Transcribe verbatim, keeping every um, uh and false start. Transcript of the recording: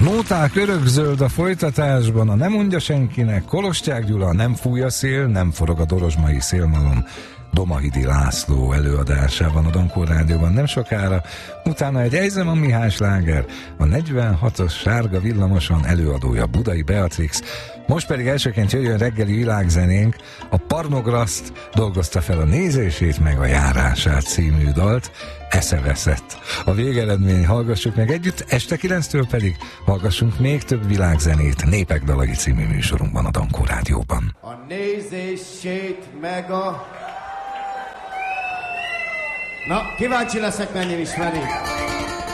Nóták örökzöld a folytatásban, a nem mondja senkinek, Kolostyák Gyula, nem fúj a szél, nem forog a dorozsmai szélmalom, Domahidi László előadásában a Dankó Rádióban nem sokára, utána egy Ejzeman Mihály sláger, a negyvenhatos sárga villamoson előadója Budai Beatrix, most pedig elsőként jöjjön reggeli világzenénk, a Parnograszt dolgozta fel a Nézését meg a Járását című dalt, Eszeveszett. A végeredmény hallgassuk meg együtt, este kilenctől pedig hallgassunk még több világzenét Népek Dalai című műsorunkban a Dankó Rádióban. A Nézését meg a... Na, kíváncsi leszek, mennyi ismeri.